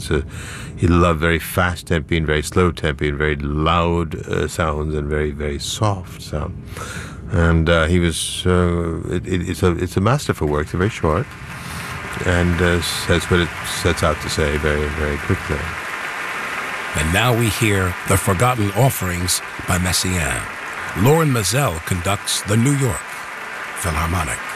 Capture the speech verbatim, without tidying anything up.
it's a he loved very fast tempi and very slow tempi and very loud uh, sounds and very very soft sound. And uh, he was uh, it, it, it's a it's a masterful work. It's very short and uh, says what it sets out to say very very quickly. And now we hear The Forgotten Offerings by Messiaen. Lorin Maazel conducts the New York Philharmonic.